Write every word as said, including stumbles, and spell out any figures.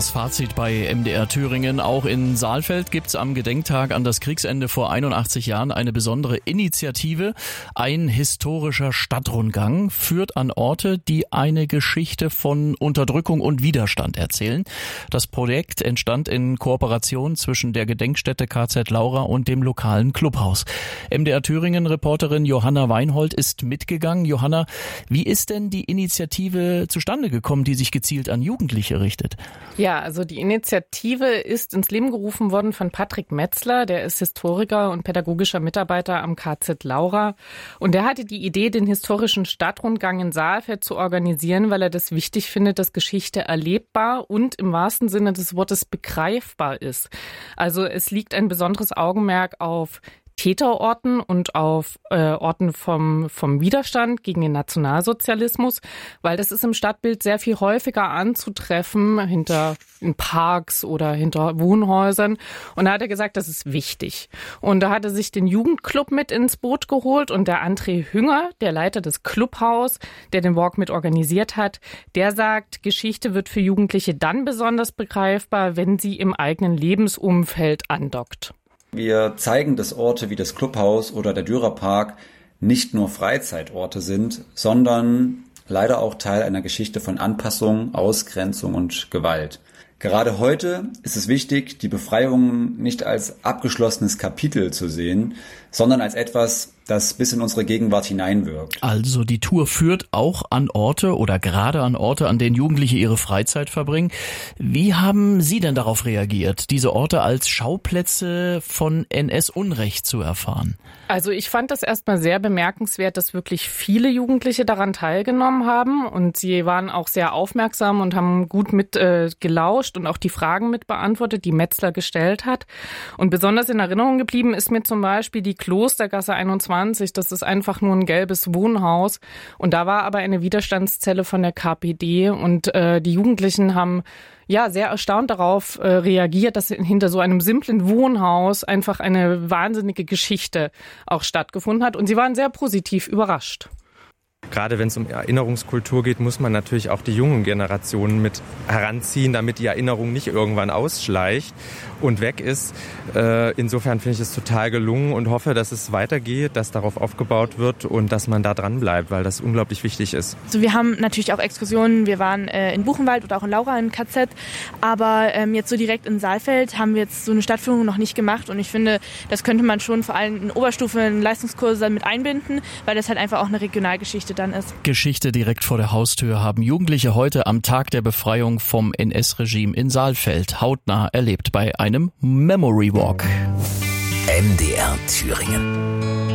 Das Fazit bei M D R Thüringen. Auch in Saalfeld gibt's am Gedenktag an das Kriegsende vor einundachtzig Jahren eine besondere Initiative. Ein historischer Stadtrundgang führt an Orte, die eine Geschichte von Unterdrückung und Widerstand erzählen. Das Projekt entstand in Kooperation zwischen der Gedenkstätte K Z Laura und dem lokalen Clubhaus. M D R Thüringen-Reporterin Johanna Weinhold ist mitgegangen. Johanna, wie ist denn die Initiative zustande gekommen, die sich gezielt an Jugendliche richtet? Ja, also die Initiative ist ins Leben gerufen worden von Patrick Metzler, der ist Historiker und pädagogischer Mitarbeiter am K Z Laura. Und der hatte die Idee, den historischen Stadtrundgang in Saalfeld zu organisieren, weil er das wichtig findet, dass Geschichte erlebbar und im wahrsten Sinne des Wortes begreifbar ist. Also es liegt ein besonderes Augenmerk auf Täterorten und auf äh, Orten vom, vom Widerstand gegen den Nationalsozialismus, weil das ist im Stadtbild sehr viel häufiger anzutreffen, hinter in Parks oder hinter Wohnhäusern. Und da hat er gesagt, das ist wichtig. Und da hat er sich den Jugendclub mit ins Boot geholt und der André Hünger, der Leiter des Clubhaus, der den Walk mit organisiert hat, der sagt, Geschichte wird für Jugendliche dann besonders begreifbar, wenn sie im eigenen Lebensumfeld andockt. Wir zeigen, dass Orte wie das Clubhaus oder der Dürerpark nicht nur Freizeitorte sind, sondern leider auch Teil einer Geschichte von Anpassung, Ausgrenzung und Gewalt. Gerade heute ist es wichtig, die Befreiung nicht als abgeschlossenes Kapitel zu sehen, sondern als etwas, das bis in unsere Gegenwart hineinwirkt. Also die Tour führt auch an Orte oder gerade an Orte, an denen Jugendliche ihre Freizeit verbringen. Wie haben Sie denn darauf reagiert, diese Orte als Schauplätze von N S-Unrecht zu erfahren? Also ich fand das erstmal sehr bemerkenswert, dass wirklich viele Jugendliche daran teilgenommen haben und sie waren auch sehr aufmerksam und haben gut mit äh, gelauscht und auch die Fragen mit beantwortet, die Metzler gestellt hat. Und besonders in Erinnerung geblieben ist mir zum Beispiel die Klostergasse einundzwanzig. Das ist einfach nur ein gelbes Wohnhaus. Und da war aber eine Widerstandszelle von der K P D. Und äh, die Jugendlichen haben ja sehr erstaunt darauf äh, reagiert, dass hinter so einem simplen Wohnhaus einfach eine wahnsinnige Geschichte auch stattgefunden hat. Und sie waren sehr positiv überrascht. Gerade wenn es um Erinnerungskultur geht, muss man natürlich auch die jungen Generationen mit heranziehen, damit die Erinnerung nicht irgendwann ausschleicht und weg ist. Äh, insofern finde ich es total gelungen und hoffe, dass es weitergeht, dass darauf aufgebaut wird und dass man da dran bleibt, weil das unglaublich wichtig ist. Also wir haben natürlich auch Exkursionen. Wir waren äh, in Buchenwald oder auch in Laura im K Z, aber ähm, jetzt so direkt in Saalfeld haben wir jetzt so eine Stadtführung noch nicht gemacht und ich finde, das könnte man schon vor allem in Oberstufe, in Leistungskurse mit einbinden, weil das halt einfach auch eine Regionalgeschichte dann ist. Geschichte direkt vor der Haustür haben Jugendliche heute am Tag der Befreiung vom N S-Regime in Saalfeld hautnah erlebt bei einem Memory Walk. M D R Thüringen.